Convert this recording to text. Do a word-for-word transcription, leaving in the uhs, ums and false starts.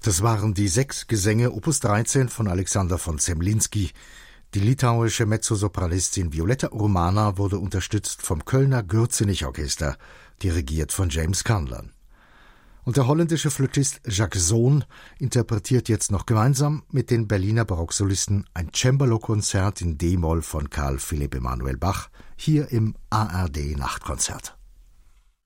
Das waren die sechs Gesänge Opus dreizehn von Alexander von Zemlinsky. Die litauische Mezzosopranistin Violetta Urmana wurde unterstützt vom Kölner Gürzenich-Orchester, dirigiert von James Cunlern. Und der holländische Flötist Jacques Zoon interpretiert jetzt noch gemeinsam mit den Berliner Barocksolisten ein Cembalo-Konzert in D-Moll von Karl Philipp Emanuel Bach, hier im A R D-Nachtkonzert.